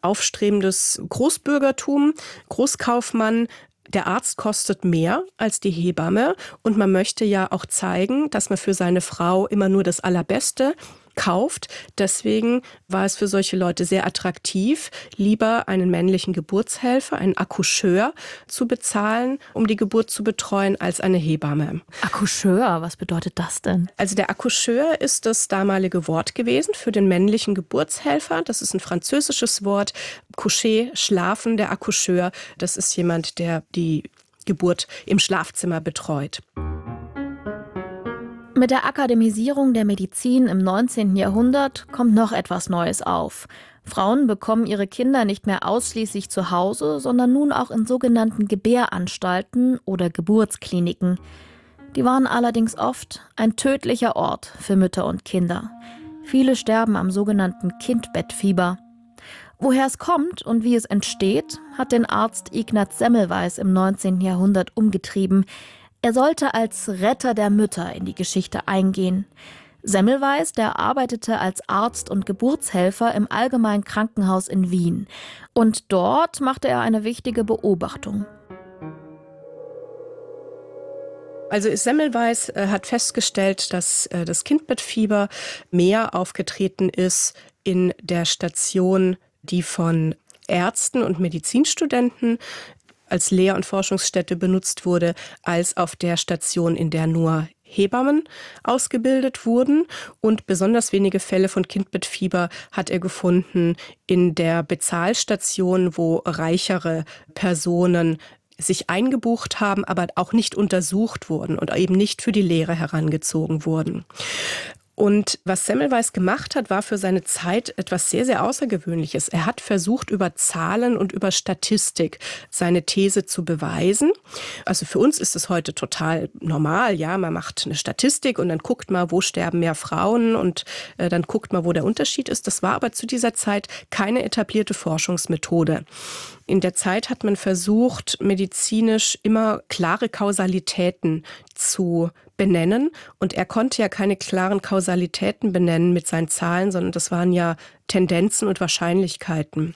aufstrebendes Großbürgertum, Großkaufmann. Der Arzt kostet mehr als die Hebamme und man möchte ja auch zeigen, dass man für seine Frau immer nur das Allerbeste kauft. Deswegen war es für solche Leute sehr attraktiv, lieber einen männlichen Geburtshelfer, einen Accoucheur zu bezahlen, um die Geburt zu betreuen, als eine Hebamme. Accoucheur, was bedeutet das denn? Also der Accoucheur ist das damalige Wort gewesen für den männlichen Geburtshelfer. Das ist ein französisches Wort. Coucher, schlafen, der Accoucheur, das ist jemand, der die Geburt im Schlafzimmer betreut. Mit der Akademisierung der Medizin im 19. Jahrhundert kommt noch etwas Neues auf. Frauen bekommen ihre Kinder nicht mehr ausschließlich zu Hause, sondern nun auch in sogenannten Gebäranstalten oder Geburtskliniken. Die waren allerdings oft ein tödlicher Ort für Mütter und Kinder. Viele sterben am sogenannten Kindbettfieber. Woher es kommt und wie es entsteht, hat den Arzt Ignaz Semmelweis im 19. Jahrhundert umgetrieben. Er sollte als Retter der Mütter in die Geschichte eingehen. Semmelweis, der arbeitete als Arzt und Geburtshelfer im Allgemeinen Krankenhaus in Wien. Und dort machte er eine wichtige Beobachtung. Also Semmelweis hat festgestellt, dass das Kindbettfieber mehr aufgetreten ist in der Station, die von Ärzten und Medizinstudenten als Lehr- und Forschungsstätte benutzt wurde, als auf der Station, in der nur Hebammen ausgebildet wurden. Und besonders wenige Fälle von Kindbettfieber hat er gefunden in der Bezahlstation, wo reichere Personen sich eingebucht haben, aber auch nicht untersucht wurden und eben nicht für die Lehre herangezogen wurden. Und was Semmelweis gemacht hat, war für seine Zeit etwas sehr, sehr Außergewöhnliches. Er hat versucht, über Zahlen und über Statistik seine These zu beweisen. Also für uns ist es heute total normal. Ja, man macht eine Statistik und dann guckt man, wo sterben mehr Frauen und dann guckt man, wo der Unterschied ist. Das war aber zu dieser Zeit keine etablierte Forschungsmethode. In der Zeit hat man versucht, medizinisch immer klare Kausalitäten zu benennen. Und er konnte ja keine klaren Kausalitäten benennen mit seinen Zahlen, sondern das waren ja Tendenzen und Wahrscheinlichkeiten.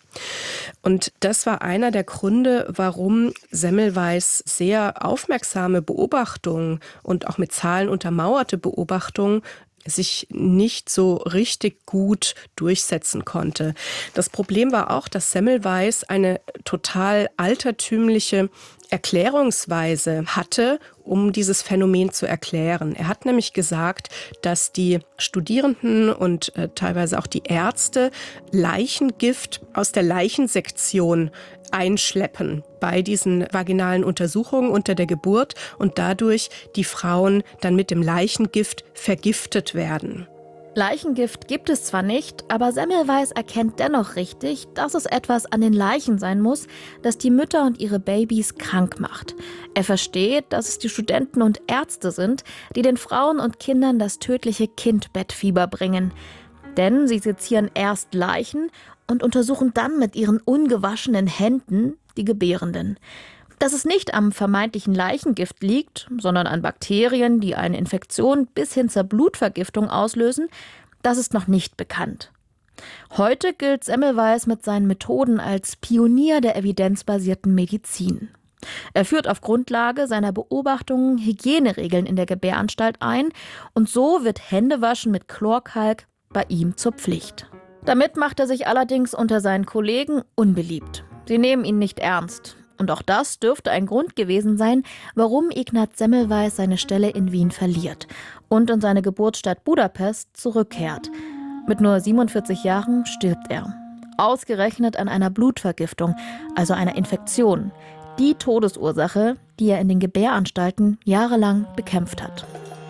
Und das war einer der Gründe, warum Semmelweis sehr aufmerksame Beobachtungen und auch mit Zahlen untermauerte Beobachtungen sich nicht so richtig gut durchsetzen konnte. Das Problem war auch, dass Semmelweis eine total altertümliche Erklärungsweise hatte, um dieses Phänomen zu erklären. Er hat nämlich gesagt, dass die Studierenden und teilweise auch die Ärzte Leichengift aus der Leichensektion einschleppen bei diesen vaginalen Untersuchungen unter der Geburt und dadurch die Frauen dann mit dem Leichengift vergiftet werden. Leichengift gibt es zwar nicht, aber Semmelweis erkennt dennoch richtig, dass es etwas an den Leichen sein muss, das die Mütter und ihre Babys krank macht. Er versteht, dass es die Studenten und Ärzte sind, die den Frauen und Kindern das tödliche Kindbettfieber bringen. Denn sie sezieren erst Leichen und untersuchen dann mit ihren ungewaschenen Händen die Gebärenden. Dass es nicht am vermeintlichen Leichengift liegt, sondern an Bakterien, die eine Infektion bis hin zur Blutvergiftung auslösen, das ist noch nicht bekannt. Heute gilt Semmelweis mit seinen Methoden als Pionier der evidenzbasierten Medizin. Er führt auf Grundlage seiner Beobachtungen Hygieneregeln in der Gebäranstalt ein und so wird Händewaschen mit Chlorkalk bei ihm zur Pflicht. Damit macht er sich allerdings unter seinen Kollegen unbeliebt. Sie nehmen ihn nicht ernst. Und auch das dürfte ein Grund gewesen sein, warum Ignaz Semmelweis seine Stelle in Wien verliert und in seine Geburtsstadt Budapest zurückkehrt. Mit nur 47 Jahren stirbt er. Ausgerechnet an einer Blutvergiftung, also einer Infektion. Die Todesursache, die er in den Gebäranstalten jahrelang bekämpft hat.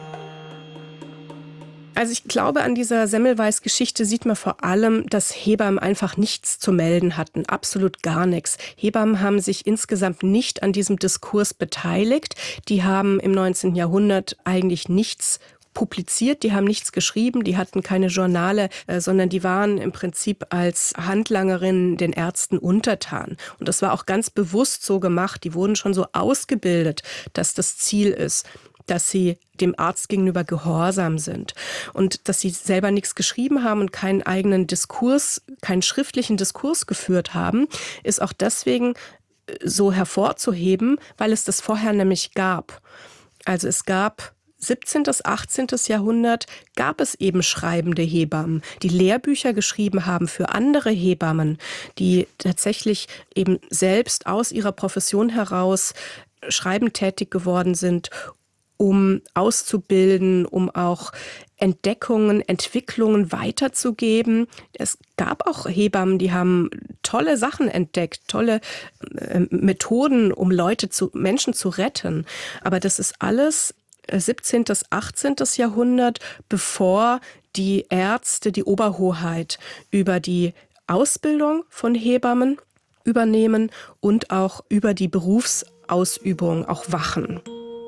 Also ich glaube, an dieser Semmelweis-Geschichte sieht man vor allem, dass Hebammen einfach nichts zu melden hatten, absolut gar nichts. Hebammen haben sich insgesamt nicht an diesem Diskurs beteiligt. Die haben im 19. Jahrhundert eigentlich nichts publiziert, die haben nichts geschrieben, die hatten keine Journale, sondern die waren im Prinzip als Handlangerinnen den Ärzten untertan. Und das war auch ganz bewusst so gemacht, die wurden schon so ausgebildet, dass das Ziel ist, dass sie dem Arzt gegenüber gehorsam sind und dass sie selber nichts geschrieben haben und keinen eigenen Diskurs, keinen schriftlichen Diskurs geführt haben, ist auch deswegen so hervorzuheben, weil es das vorher nämlich gab. Also es gab 17., 18. Jahrhundert gab es eben schreibende Hebammen, die Lehrbücher geschrieben haben für andere Hebammen, die tatsächlich eben selbst aus ihrer Profession heraus schreibend tätig geworden sind, um auszubilden, um auch Entdeckungen, Entwicklungen weiterzugeben. Es gab auch Hebammen, die haben tolle Sachen entdeckt, tolle Methoden, um Menschen zu retten. Aber das ist alles 17., 18. Jahrhundert, bevor die Ärzte die Oberhoheit über die Ausbildung von Hebammen übernehmen und auch über die Berufsausübung auch wachen.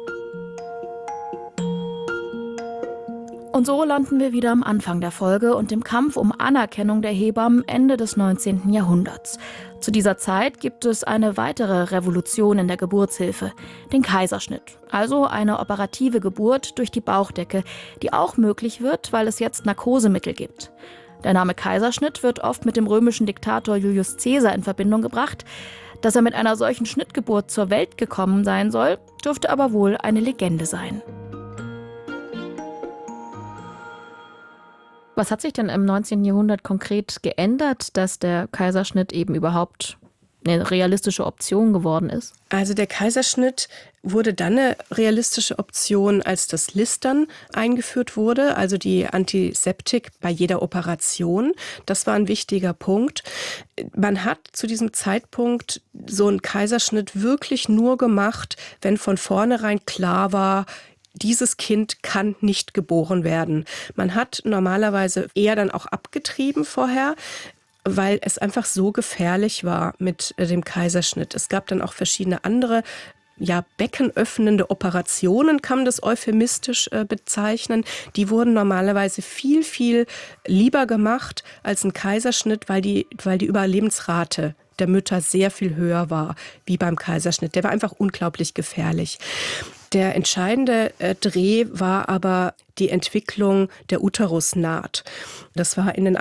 Und so landen wir wieder am Anfang der Folge und im Kampf um Anerkennung der Hebammen Ende des 19. Jahrhunderts. Zu dieser Zeit gibt es eine weitere Revolution in der Geburtshilfe, den Kaiserschnitt, also eine operative Geburt durch die Bauchdecke, die auch möglich wird, weil es jetzt Narkosemittel gibt. Der Name Kaiserschnitt wird oft mit dem römischen Diktator Julius Caesar in Verbindung gebracht. Dass er mit einer solchen Schnittgeburt zur Welt gekommen sein soll, dürfte aber wohl eine Legende sein. Was hat sich denn im 19. Jahrhundert konkret geändert, dass der Kaiserschnitt eben überhaupt eine realistische Option geworden ist? Also der Kaiserschnitt wurde dann eine realistische Option, als das Listern eingeführt wurde, also die Antiseptik bei jeder Operation. Das war ein wichtiger Punkt. Man hat zu diesem Zeitpunkt so einen Kaiserschnitt wirklich nur gemacht, wenn von vornherein klar war, dieses Kind kann nicht geboren werden. Man hat normalerweise eher dann auch abgetrieben vorher, weil es einfach so gefährlich war mit dem Kaiserschnitt. Es gab dann auch verschiedene andere, beckenöffnende Operationen, kann man das euphemistisch bezeichnen. Die wurden normalerweise viel, viel lieber gemacht als ein Kaiserschnitt, weil die Überlebensrate der Mütter sehr viel höher war, wie beim Kaiserschnitt. Der war einfach unglaublich gefährlich. Der entscheidende Dreh war aber die Entwicklung der Uterusnaht. Das war in den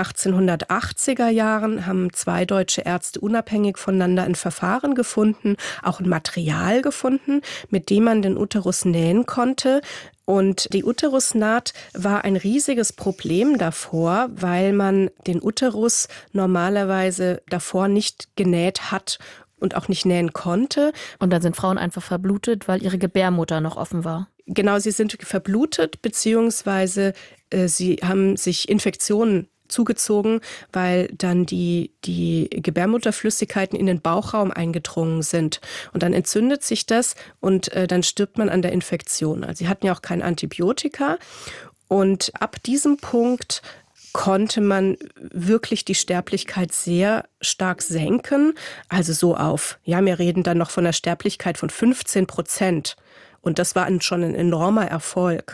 1880er Jahren, haben 2 deutsche Ärzte unabhängig voneinander ein Verfahren gefunden, auch ein Material gefunden, mit dem man den Uterus nähen konnte. Und die Uterusnaht war ein riesiges Problem davor, weil man den Uterus normalerweise davor nicht genäht hat und auch nicht nähen konnte. Und dann sind Frauen einfach verblutet, weil ihre Gebärmutter noch offen war. Genau, sie sind verblutet, beziehungsweise sie haben sich Infektionen zugezogen, weil dann die Gebärmutterflüssigkeiten in den Bauchraum eingedrungen sind. Und dann entzündet sich das und dann stirbt man an der Infektion. Also sie hatten ja auch kein Antibiotika. Und ab diesem Punkt konnte man wirklich die Sterblichkeit sehr stark senken. Also so auf, wir reden dann noch von einer Sterblichkeit von 15%. Und das war schon ein enormer Erfolg.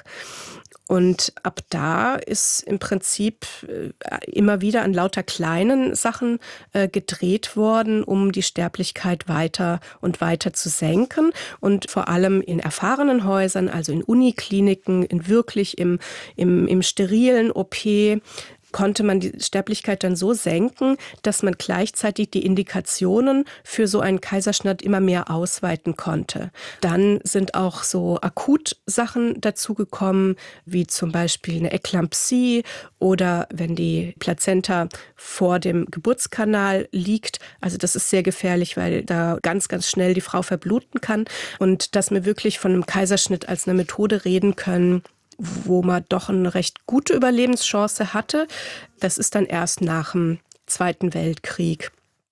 Und ab da ist im Prinzip immer wieder an lauter kleinen Sachen gedreht worden, um die Sterblichkeit weiter und weiter zu senken. Und vor allem in erfahrenen Häusern, also in Unikliniken, wirklich im sterilen OP, konnte man die Sterblichkeit dann so senken, dass man gleichzeitig die Indikationen für so einen Kaiserschnitt immer mehr ausweiten konnte. Dann sind auch so Akutsachen dazugekommen, wie zum Beispiel eine Eklampsie oder wenn die Plazenta vor dem Geburtskanal liegt. Also das ist sehr gefährlich, weil da ganz, ganz schnell die Frau verbluten kann. Und dass wir wirklich von einem Kaiserschnitt als eine Methode reden können, wo man doch eine recht gute Überlebenschance hatte. Das ist dann erst nach dem Zweiten Weltkrieg.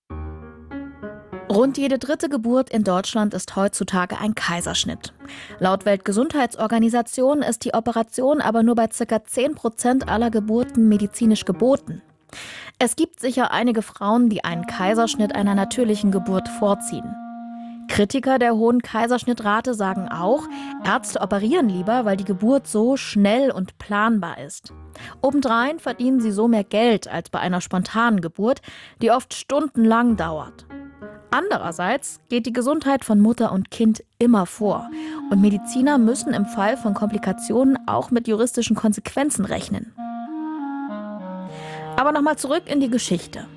Rund jede 3. Geburt in Deutschland ist heutzutage ein Kaiserschnitt. Laut Weltgesundheitsorganisation ist die Operation aber nur bei ca. 10% aller Geburten medizinisch geboten. Es gibt sicher einige Frauen, die einen Kaiserschnitt einer natürlichen Geburt vorziehen. Kritiker der hohen Kaiserschnittrate sagen auch, Ärzte operieren lieber, weil die Geburt so schnell und planbar ist. Obendrein verdienen sie so mehr Geld als bei einer spontanen Geburt, die oft stundenlang dauert. Andererseits geht die Gesundheit von Mutter und Kind immer vor. Und Mediziner müssen im Fall von Komplikationen auch mit juristischen Konsequenzen rechnen. Aber nochmal zurück in die Geschichte.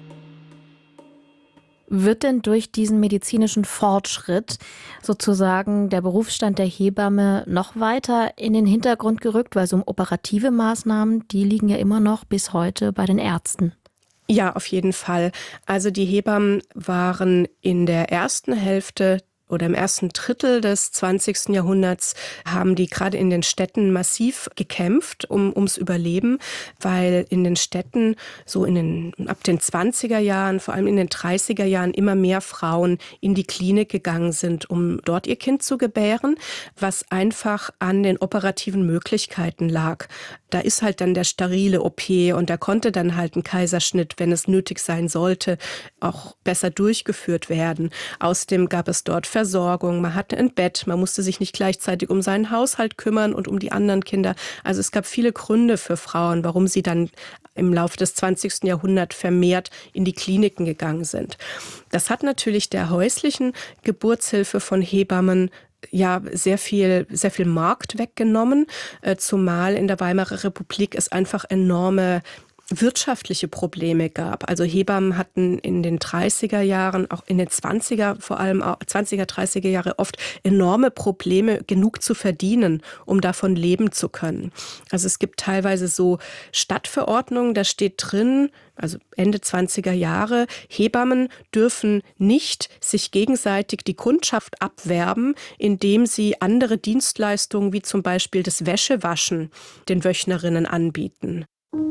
Wird denn durch diesen medizinischen Fortschritt sozusagen der Berufsstand der Hebamme noch weiter in den Hintergrund gerückt? Weil so operative Maßnahmen, die liegen ja immer noch bis heute bei den Ärzten. Ja, auf jeden Fall. Also die Hebammen waren in der ersten Hälfte oder im ersten Drittel des 20. Jahrhunderts haben die gerade in den Städten massiv gekämpft ums Überleben, weil in den Städten so ab den 20er Jahren, vor allem in den 30er Jahren immer mehr Frauen in die Klinik gegangen sind, um dort ihr Kind zu gebären, was einfach an den operativen Möglichkeiten lag. Da ist halt dann der sterile OP und da konnte dann halt ein Kaiserschnitt, wenn es nötig sein sollte, auch besser durchgeführt werden. Außerdem gab es dort Versorgung, man hatte ein Bett, man musste sich nicht gleichzeitig um seinen Haushalt kümmern und um die anderen Kinder. Also es gab viele Gründe für Frauen, warum sie dann im Laufe des 20. Jahrhunderts vermehrt in die Kliniken gegangen sind. Das hat natürlich der häuslichen Geburtshilfe von Hebammen sehr viel Markt weggenommen, zumal in der Weimarer Republik es einfach enorme wirtschaftliche Probleme gab. Also Hebammen hatten in den 30er Jahren, auch in den 20er, vor allem 20er, 30er Jahre oft enorme Probleme, genug zu verdienen, um davon leben zu können. Also es gibt teilweise so Stadtverordnungen, da steht drin, also Ende 20er Jahre, Hebammen dürfen nicht sich gegenseitig die Kundschaft abwerben, indem sie andere Dienstleistungen wie zum Beispiel das Wäschewaschen den Wöchnerinnen anbieten.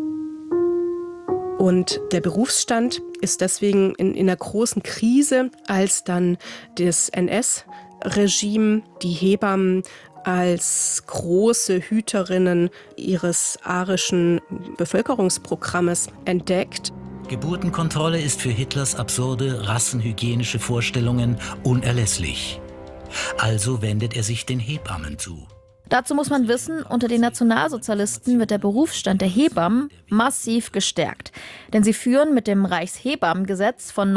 Und der Berufsstand ist deswegen in einer großen Krise, als dann das NS-Regime die Hebammen als große Hüterinnen ihres arischen Bevölkerungsprogrammes entdeckt. Geburtenkontrolle ist für Hitlers absurde rassenhygienische Vorstellungen unerlässlich. Also wendet er sich den Hebammen zu. Dazu muss man wissen, unter den Nationalsozialisten wird der Berufsstand der Hebammen massiv gestärkt. Denn sie führen mit dem Reichshebammengesetz von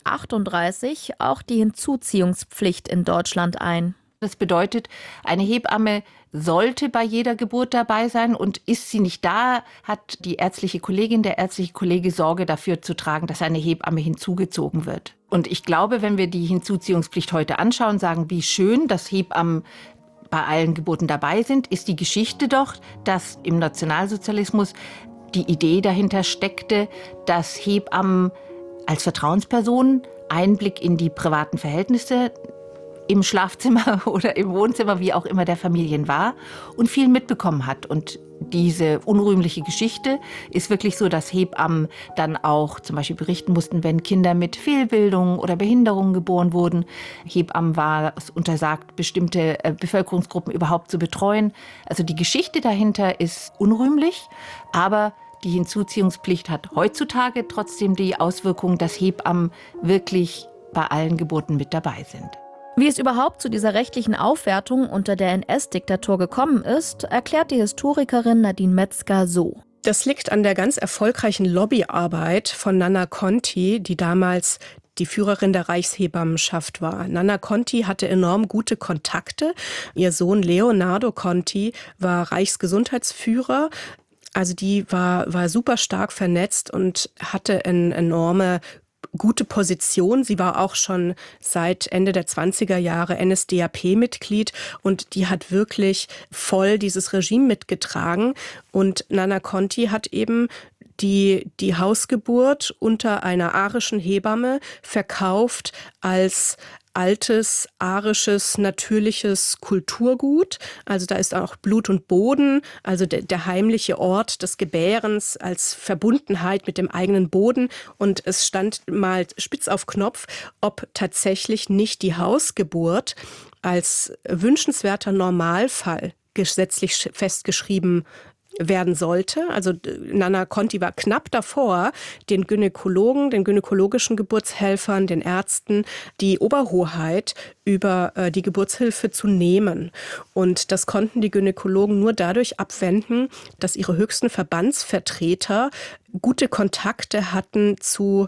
1938 auch die Hinzuziehungspflicht in Deutschland ein. Das bedeutet, eine Hebamme sollte bei jeder Geburt dabei sein und ist sie nicht da, hat die ärztliche Kollegin, der ärztliche Kollege Sorge dafür zu tragen, dass eine Hebamme hinzugezogen wird. Und ich glaube, wenn wir die Hinzuziehungspflicht heute anschauen, sagen, wie schön, dass Hebammen bei allen Geburten dabei sind, ist die Geschichte doch, dass im Nationalsozialismus die Idee dahinter steckte, dass Hebammen als Vertrauenspersonen Einblick in die privaten Verhältnisse im Schlafzimmer oder im Wohnzimmer, wie auch immer der Familien war, und viel mitbekommen hat. Und diese unrühmliche Geschichte ist wirklich so, dass Hebammen dann auch zum Beispiel berichten mussten, wenn Kinder mit Fehlbildungen oder Behinderungen geboren wurden. Hebammen war es untersagt, bestimmte Bevölkerungsgruppen überhaupt zu betreuen. Also die Geschichte dahinter ist unrühmlich, aber die Hinzuziehungspflicht hat heutzutage trotzdem die Auswirkung, dass Hebammen wirklich bei allen Geburten mit dabei sind. Wie es überhaupt zu dieser rechtlichen Aufwertung unter der NS-Diktatur gekommen ist, erklärt die Historikerin Nadine Metzger so. Das liegt an der ganz erfolgreichen Lobbyarbeit von Nanna Conti, die damals die Führerin der Reichshebammenschaft war. Nanna Conti hatte enorm gute Kontakte. Ihr Sohn Leonardo Conti war Reichsgesundheitsführer. Also die war super stark vernetzt und hatte eine enorme gute Position. Sie war auch schon seit Ende der 20er Jahre NSDAP-Mitglied und die hat wirklich voll dieses Regime mitgetragen. Und Nanna Conti hat eben die Hausgeburt unter einer arischen Hebamme verkauft als altes, arisches, natürliches Kulturgut. Also da ist auch Blut und Boden, also der heimliche Ort des Gebärens als Verbundenheit mit dem eigenen Boden. Und es stand mal spitz auf Knopf, ob tatsächlich nicht die Hausgeburt als wünschenswerter Normalfall gesetzlich festgeschrieben werden sollte. Also Nanna Conti war knapp davor, den Gynäkologen, den gynäkologischen Geburtshelfern, den Ärzten die Oberhoheit über die Geburtshilfe zu nehmen. Und das konnten die Gynäkologen nur dadurch abwenden, dass ihre höchsten Verbandsvertreter gute Kontakte hatten zu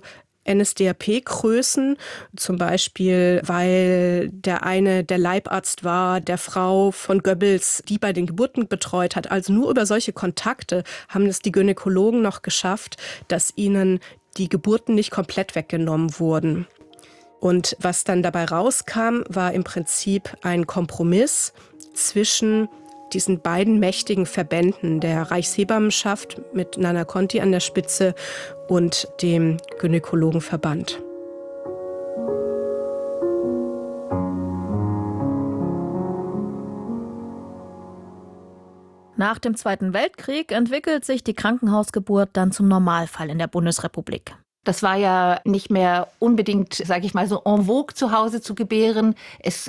NSDAP-Größen, zum Beispiel, weil der eine der Leibarzt war, der Frau von Goebbels, die bei den Geburten betreut hat. Also nur über solche Kontakte haben es die Gynäkologen noch geschafft, dass ihnen die Geburten nicht komplett weggenommen wurden. Und was dann dabei rauskam, war im Prinzip ein Kompromiss zwischen diesen beiden mächtigen Verbänden, der Reichshebammenschaft mit Nana Conti an der Spitze und dem Gynäkologenverband. Nach dem Zweiten Weltkrieg entwickelt sich die Krankenhausgeburt dann zum Normalfall in der Bundesrepublik. Das war ja nicht mehr unbedingt, sage ich mal, so en vogue zu Hause zu gebären. Es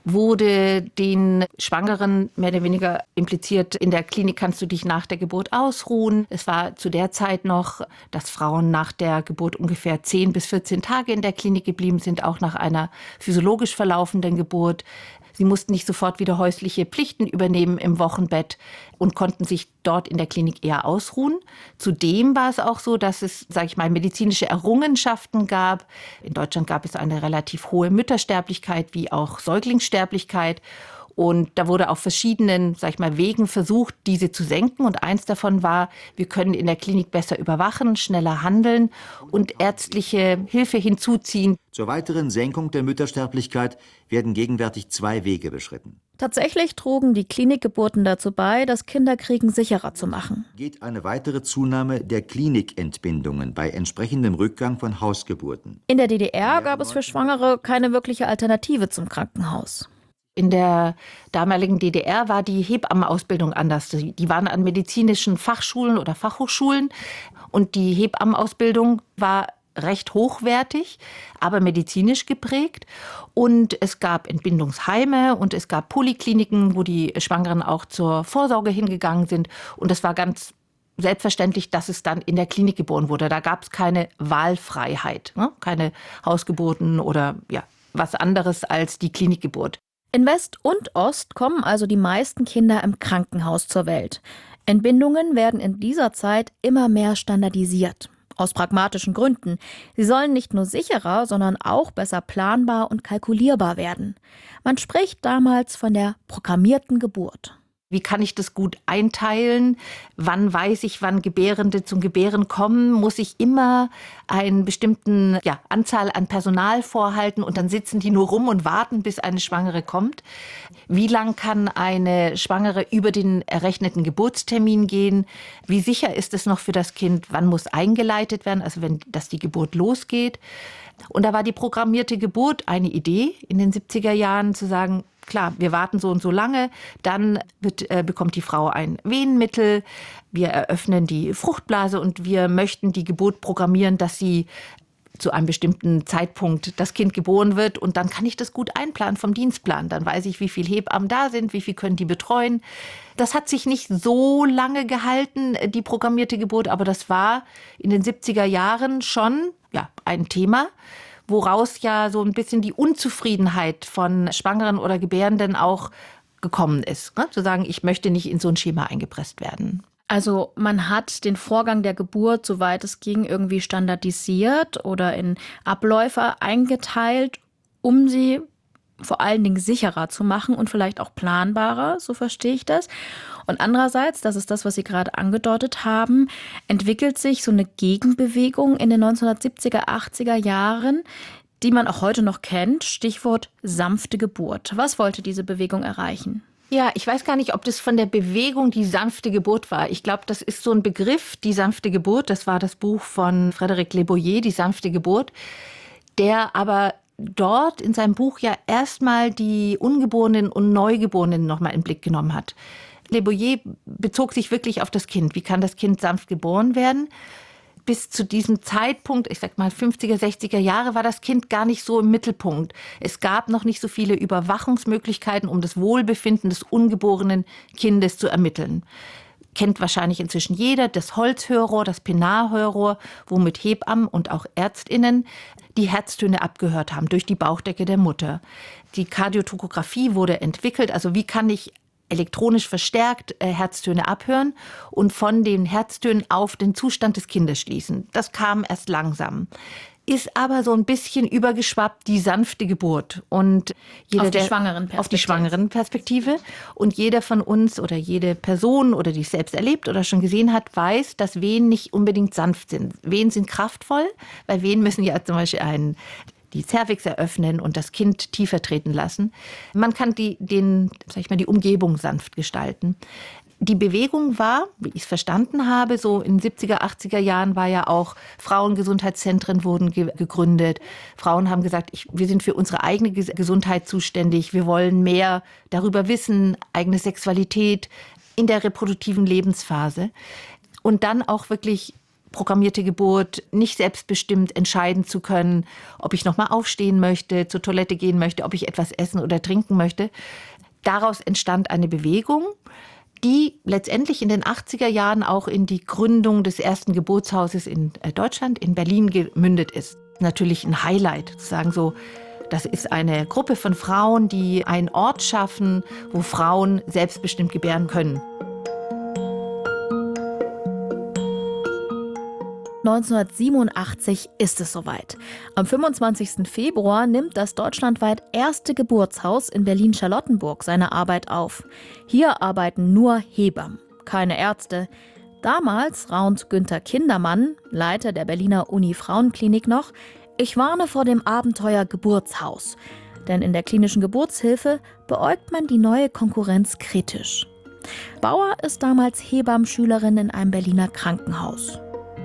wurde den Schwangeren mehr oder weniger impliziert, in der Klinik kannst du dich nach der Geburt ausruhen. Es war zu der Zeit noch, dass Frauen nach der Geburt ungefähr 10 bis 14 Tage in der Klinik geblieben sind, auch nach einer physiologisch verlaufenden Geburt. Sie mussten nicht sofort wieder häusliche Pflichten übernehmen im Wochenbett und konnten sich dort in der Klinik eher ausruhen. Zudem war es auch so, dass es, sage ich mal, medizinische Errungenschaften gab. In Deutschland gab es eine relativ hohe Müttersterblichkeit wie auch Säuglingssterblichkeit. Und da wurde auf verschiedenen, sag ich mal, Wegen versucht, diese zu senken. Und eins davon war, wir können in der Klinik besser überwachen, schneller handeln und ärztliche Hilfe hinzuziehen. Zur weiteren Senkung der Müttersterblichkeit werden gegenwärtig 2 Wege beschritten. Tatsächlich trugen die Klinikgeburten dazu bei, das Kinderkriegen sicherer zu machen. Geht eine weitere Zunahme der Klinikentbindungen bei entsprechendem Rückgang von Hausgeburten. In der DDR gab es für Schwangere keine wirkliche Alternative zum Krankenhaus. In der damaligen DDR war die Hebammenausbildung anders. Die waren an medizinischen Fachschulen oder Fachhochschulen und die Hebammenausbildung war recht hochwertig, aber medizinisch geprägt. Und es gab Entbindungsheime und es gab Polikliniken, wo die Schwangeren auch zur Vorsorge hingegangen sind. Und es war ganz selbstverständlich, dass es dann in der Klinik geboren wurde. Da gab es keine Wahlfreiheit, ne? Keine Hausgeburten oder was anderes als die Klinikgeburt. In West und Ost kommen also die meisten Kinder im Krankenhaus zur Welt. Entbindungen werden in dieser Zeit immer mehr standardisiert. Aus pragmatischen Gründen. Sie sollen nicht nur sicherer, sondern auch besser planbar und kalkulierbar werden. Man spricht damals von der programmierten Geburt. Wie kann ich das gut einteilen? Wann weiß ich, wann Gebärende zum Gebären kommen? Muss ich immer eine bestimmte Anzahl an Personal vorhalten und dann sitzen die nur rum und warten, bis eine Schwangere kommt? Wie lang kann eine Schwangere über den errechneten Geburtstermin gehen? Wie sicher ist es noch für das Kind? Wann muss eingeleitet werden, also dass die Geburt losgeht? Und da war die programmierte Geburt eine Idee in den 70er Jahren zu sagen, klar, wir warten so und so lange, dann bekommt die Frau ein Wehenmittel, wir eröffnen die Fruchtblase und wir möchten die Geburt programmieren, dass sie zu einem bestimmten Zeitpunkt das Kind geboren wird und dann kann ich das gut einplanen vom Dienstplan. Dann weiß ich, wie viele Hebammen da sind, wie viel können die betreuen. Das hat sich nicht so lange gehalten, die programmierte Geburt, aber das war in den 70er Jahren schon ein Thema, woraus ja so ein bisschen die Unzufriedenheit von Schwangeren oder Gebärenden auch gekommen ist. Ne? Zu sagen, ich möchte nicht in so ein Schema eingepresst werden. Also man hat den Vorgang der Geburt, soweit es ging, irgendwie standardisiert oder in Abläufe eingeteilt, um sie vor allen Dingen sicherer zu machen und vielleicht auch planbarer, so verstehe ich das. Und andererseits, das ist das, was Sie gerade angedeutet haben, entwickelt sich so eine Gegenbewegung in den 1970er, 80er Jahren, die man auch heute noch kennt. Stichwort sanfte Geburt. Was wollte diese Bewegung erreichen? Ja, ich weiß gar nicht, ob das von der Bewegung die sanfte Geburt war. Ich glaube, das ist so ein Begriff, die sanfte Geburt. Das war das Buch von Frédéric Leboyer, die sanfte Geburt, der aber dort in seinem Buch ja erstmal die Ungeborenen und Neugeborenen nochmal in den Blick genommen hat. Le Boyer bezog sich wirklich auf das Kind. Wie kann das Kind sanft geboren werden? Bis zu diesem Zeitpunkt, ich sag mal 50er, 60er Jahre, war das Kind gar nicht so im Mittelpunkt. Es gab noch nicht so viele Überwachungsmöglichkeiten, um das Wohlbefinden des ungeborenen Kindes zu ermitteln. Kennt wahrscheinlich inzwischen jeder das Holzhörrohr, das Pennard-Hörrohr, womit Hebammen und auch ÄrztInnen die Herztöne abgehört haben durch die Bauchdecke der Mutter. Die Kardiotokographie wurde entwickelt, also wie kann ich elektronisch verstärkt Herztöne abhören und von den Herztönen auf den Zustand des Kindes schließen. Das kam erst langsam. ist aber so ein bisschen übergeschwappt die sanfte Geburt. Und jeder, auf die Schwangerenperspektive. Und jeder von uns oder jede Person oder die es selbst erlebt oder schon gesehen hat, weiß, dass Wehen nicht unbedingt sanft sind. Wehen sind kraftvoll, weil Wehen müssen ja zum Beispiel die Zervix eröffnen und das Kind tiefer treten lassen. Man kann die Umgebung sanft gestalten. Die Bewegung war, wie ich es verstanden habe, so in den 70er, 80er Jahren war ja auch Frauengesundheitszentren wurden gegründet. Frauen haben gesagt, wir sind für unsere eigene Gesundheit zuständig. Wir wollen mehr darüber wissen, eigene Sexualität in der reproduktiven Lebensphase. Und dann auch wirklich programmierte Geburt, nicht selbstbestimmt entscheiden zu können, ob ich nochmal aufstehen möchte, zur Toilette gehen möchte, ob ich etwas essen oder trinken möchte. Daraus entstand eine Bewegung, die letztendlich in den 80er Jahren auch in die Gründung des ersten Geburtshauses in Deutschland, in Berlin, gemündet ist. Natürlich ein Highlight, zu sagen so, das ist eine Gruppe von Frauen, die einen Ort schaffen, wo Frauen selbstbestimmt gebären können. 1987 ist es soweit. Am 25. Februar nimmt das deutschlandweit erste Geburtshaus in Berlin-Charlottenburg seine Arbeit auf. Hier arbeiten nur Hebammen, keine Ärzte. Damals raunt Günther Kindermann, Leiter der Berliner Uni-Frauenklinik noch: Ich warne vor dem Abenteuer Geburtshaus. Denn in der klinischen Geburtshilfe beäugt man die neue Konkurrenz kritisch. Bauer ist damals Hebammenschülerin in einem Berliner Krankenhaus.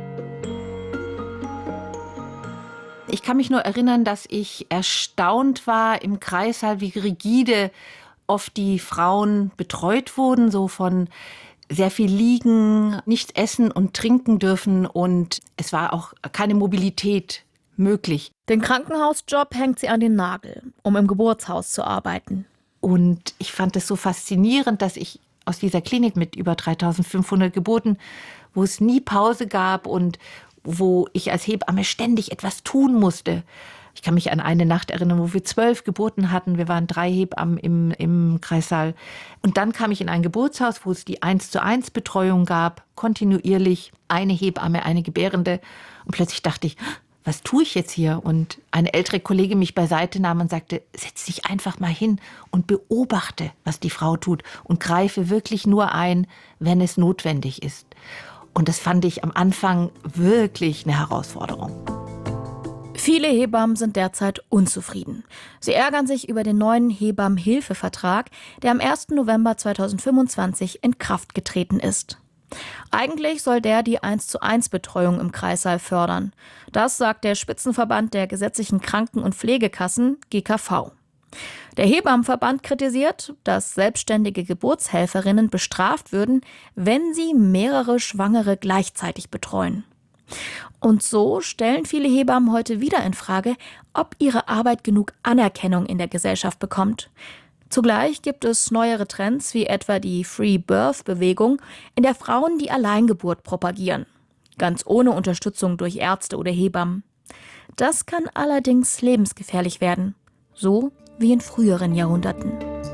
Ich kann mich nur erinnern, dass ich erstaunt war im Kreissaal, wie rigide oft die Frauen betreut wurden, so von sehr viel liegen, nicht essen und trinken dürfen, und es war auch keine Mobilität möglich. Den Krankenhausjob hängt sie an den Nagel, um im Geburtshaus zu arbeiten. Und ich fand es so faszinierend, dass ich aus dieser Klinik mit über 3500 Geburten, wo es nie Pause gab und wo ich als Hebamme ständig etwas tun musste. Ich kann mich an eine Nacht erinnern, wo wir 12 Geburten hatten. Wir waren 3 Hebammen im Kreissaal. Und dann kam ich in ein Geburtshaus, wo es die 1:1 Betreuung gab, kontinuierlich eine Hebamme, eine Gebärende. Und plötzlich dachte ich, was tue ich jetzt hier? Und eine ältere Kollegin mich beiseite nahm und sagte, setz dich einfach mal hin und beobachte, was die Frau tut und greife wirklich nur ein, wenn es notwendig ist. Und das fand ich am Anfang wirklich eine Herausforderung. Viele Hebammen sind derzeit unzufrieden. Sie ärgern sich über den neuen Hebammenhilfevertrag, der am 1. November 2025 in Kraft getreten ist. Eigentlich soll der die 1:1 Betreuung im Kreissaal fördern. Das sagt der Spitzenverband der gesetzlichen Kranken- und Pflegekassen, GKV. Der Hebammenverband kritisiert, dass selbstständige Geburtshelferinnen bestraft würden, wenn sie mehrere Schwangere gleichzeitig betreuen. Und so stellen viele Hebammen heute wieder in Frage, ob ihre Arbeit genug Anerkennung in der Gesellschaft bekommt. Zugleich gibt es neuere Trends wie etwa die Free-Birth-Bewegung, in der Frauen die Alleingeburt propagieren. Ganz ohne Unterstützung durch Ärzte oder Hebammen. Das kann allerdings lebensgefährlich werden. So wie in früheren Jahrhunderten.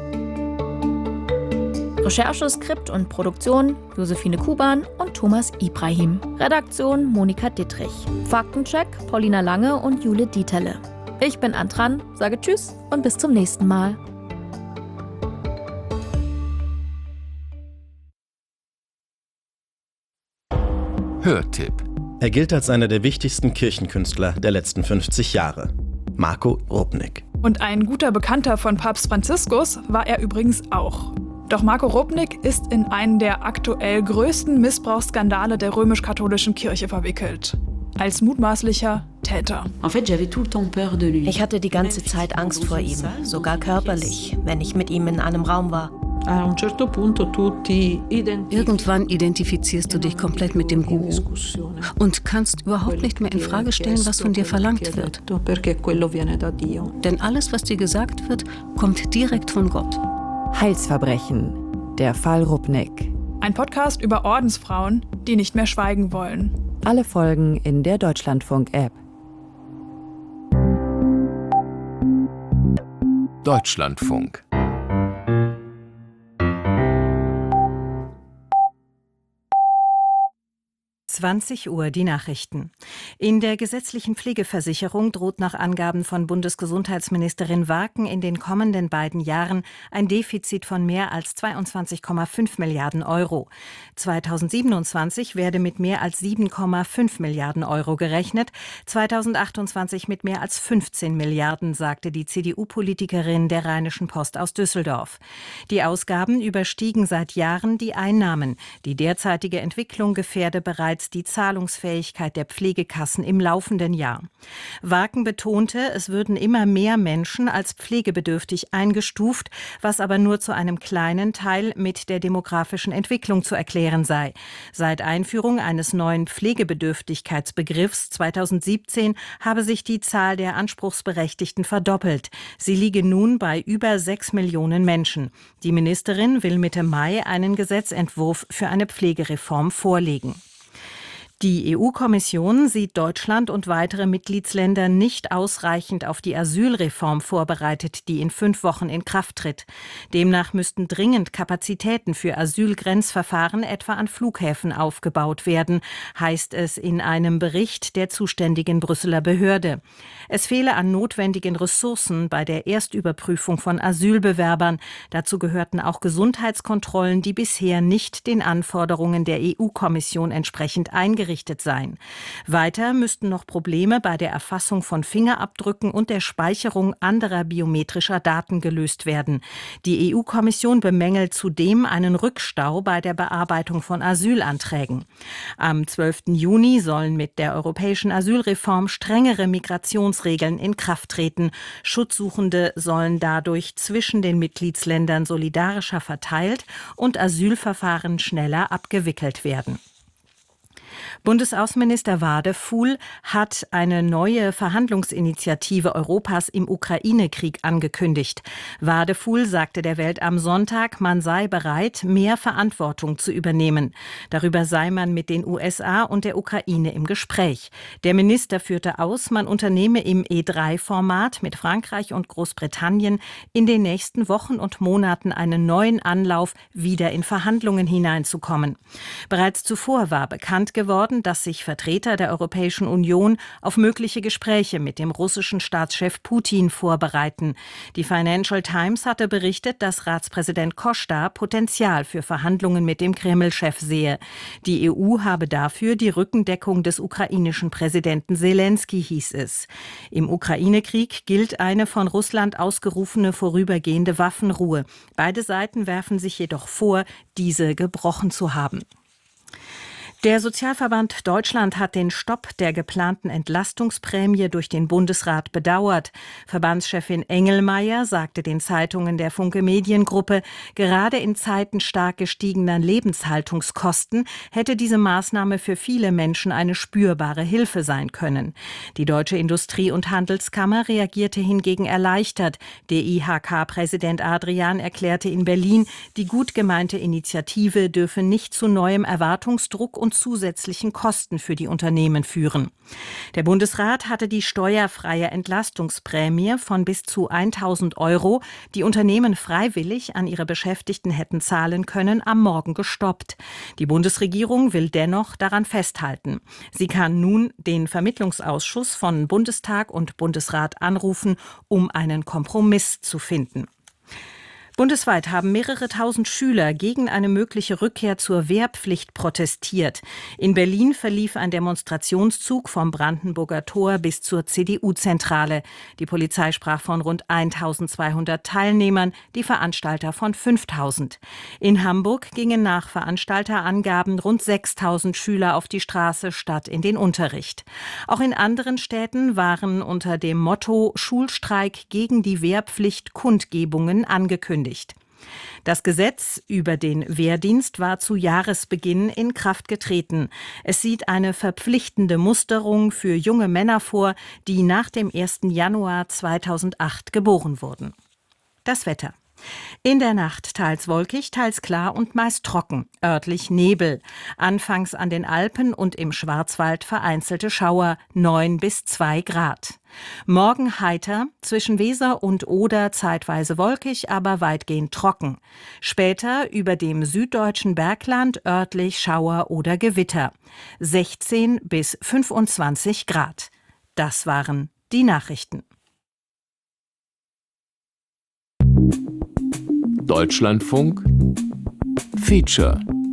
Recherche, Skript und Produktion Josephine Kuban und Thomas Ibrahim. Redaktion Monika Dittrich. Faktencheck Paulina Lange und Jule Dieterle. Ich bin Antran, sage Tschüss und bis zum nächsten Mal. Hörtipp. Er gilt als einer der wichtigsten Kirchenkünstler der letzten 50 Jahre. Marco Rupnik. Und ein guter Bekannter von Papst Franziskus war er übrigens auch. Doch Marco Rupnik ist in einen der aktuell größten Missbrauchsskandale der römisch-katholischen Kirche verwickelt. Als mutmaßlicher Täter. Ich hatte die ganze Zeit Angst vor ihm, sogar körperlich, wenn ich mit ihm in einem Raum war. Irgendwann identifizierst du dich komplett mit dem Guru und kannst überhaupt nicht mehr in Frage stellen, was von dir verlangt wird. Denn alles, was dir gesagt wird, kommt direkt von Gott. Heilsverbrechen. Der Fall Rupnik. Ein Podcast über Ordensfrauen, die nicht mehr schweigen wollen. Alle Folgen in der Deutschlandfunk-App. Deutschlandfunk. 20 Uhr die Nachrichten. In der gesetzlichen Pflegeversicherung droht nach Angaben von Bundesgesundheitsministerin Warken in den kommenden beiden Jahren ein Defizit von mehr als 22,5 Milliarden Euro. 2027 werde mit mehr als 7,5 Milliarden Euro gerechnet, 2028 mit mehr als 15 Milliarden, sagte die CDU-Politikerin der Rheinischen Post aus Düsseldorf. Die Ausgaben überstiegen seit Jahren die Einnahmen. Die derzeitige Entwicklung gefährde bereits die Zahlungsfähigkeit der Pflegekassen im laufenden Jahr. Warken betonte, es würden immer mehr Menschen als pflegebedürftig eingestuft, was aber nur zu einem kleinen Teil mit der demografischen Entwicklung zu erklären sei. Seit Einführung eines neuen Pflegebedürftigkeitsbegriffs 2017 habe sich die Zahl der Anspruchsberechtigten verdoppelt. Sie liege nun bei über 6 Millionen Menschen. Die Ministerin will Mitte Mai einen Gesetzentwurf für eine Pflegereform vorlegen. Die EU-Kommission sieht Deutschland und weitere Mitgliedsländer nicht ausreichend auf die Asylreform vorbereitet, die in 5 Wochen in Kraft tritt. Demnach müssten dringend Kapazitäten für Asylgrenzverfahren etwa an Flughäfen aufgebaut werden, heißt es in einem Bericht der zuständigen Brüsseler Behörde. Es fehle an notwendigen Ressourcen bei der Erstüberprüfung von Asylbewerbern. Dazu gehörten auch Gesundheitskontrollen, die bisher nicht den Anforderungen der EU-Kommission entsprechend eingerichtet sein. Weiter müssten noch Probleme bei der Erfassung von Fingerabdrücken und der Speicherung anderer biometrischer Daten gelöst werden. Die EU-Kommission bemängelt zudem einen Rückstau bei der Bearbeitung von Asylanträgen. Am 12. Juni sollen mit der europäischen Asylreform strengere Migrationsregeln in Kraft treten. Schutzsuchende sollen dadurch zwischen den Mitgliedsländern solidarischer verteilt und Asylverfahren schneller abgewickelt werden. Bundesaußenminister Wadefuhl hat eine neue Verhandlungsinitiative Europas im Ukraine-Krieg angekündigt. Wadefuhl sagte der Welt am Sonntag, man sei bereit, mehr Verantwortung zu übernehmen. Darüber sei man mit den USA und der Ukraine im Gespräch. Der Minister führte aus, man unternehme im E3-Format mit Frankreich und Großbritannien in den nächsten Wochen und Monaten einen neuen Anlauf, wieder in Verhandlungen hineinzukommen. Bereits zuvor war bekannt geworden, dass sich Vertreter der Europäischen Union auf mögliche Gespräche mit dem russischen Staatschef Putin vorbereiten. Die Financial Times hatte berichtet, dass Ratspräsident Costa Potenzial für Verhandlungen mit dem Kreml-Chef sehe. Die EU habe dafür die Rückendeckung des ukrainischen Präsidenten Selensky, hieß es. Im Ukraine-Krieg gilt eine von Russland ausgerufene vorübergehende Waffenruhe. Beide Seiten werfen sich jedoch vor, diese gebrochen zu haben. Der Sozialverband Deutschland hat den Stopp der geplanten Entlastungsprämie durch den Bundesrat bedauert. Verbandschefin Engelmeier sagte den Zeitungen der Funke Mediengruppe, gerade in Zeiten stark gestiegener Lebenshaltungskosten hätte diese Maßnahme für viele Menschen eine spürbare Hilfe sein können. Die Deutsche Industrie- und Handelskammer reagierte hingegen erleichtert. Der IHK-Präsident Adrian erklärte in Berlin, die gut gemeinte Initiative dürfe nicht zu neuem Erwartungsdruck und zusätzlichen Kosten für die Unternehmen führen. Der Bundesrat hatte die steuerfreie Entlastungsprämie von bis zu 1.000 €, die Unternehmen freiwillig an ihre Beschäftigten hätten zahlen können, am Morgen gestoppt. Die Bundesregierung will dennoch daran festhalten. Sie kann nun den Vermittlungsausschuss von Bundestag und Bundesrat anrufen, um einen Kompromiss zu finden. Bundesweit haben mehrere tausend Schüler gegen eine mögliche Rückkehr zur Wehrpflicht protestiert. In Berlin verlief ein Demonstrationszug vom Brandenburger Tor bis zur CDU-Zentrale. Die Polizei sprach von rund 1.200 Teilnehmern, die Veranstalter von 5.000. In Hamburg gingen nach Veranstalterangaben rund 6.000 Schüler auf die Straße statt in den Unterricht. Auch in anderen Städten waren unter dem Motto Schulstreik gegen die Wehrpflicht Kundgebungen angekündigt. Das Gesetz über den Wehrdienst war zu Jahresbeginn in Kraft getreten. Es sieht eine verpflichtende Musterung für junge Männer vor, die nach dem 1. Januar 2008 geboren wurden. Das Wetter. In der Nacht teils wolkig, teils klar und meist trocken, örtlich Nebel. Anfangs an den Alpen und im Schwarzwald vereinzelte Schauer, 9 bis 2 Grad. Morgen heiter, zwischen Weser und Oder zeitweise wolkig, aber weitgehend trocken. Später über dem süddeutschen Bergland örtlich Schauer oder Gewitter. 16 bis 25 Grad. Das waren die Nachrichten. Deutschlandfunk Feature